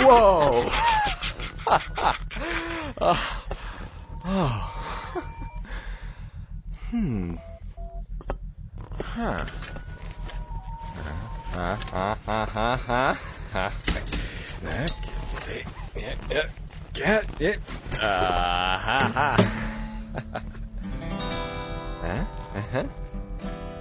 Whoa! Oh. Huh. Get it. Get it. Ha ha. Huh?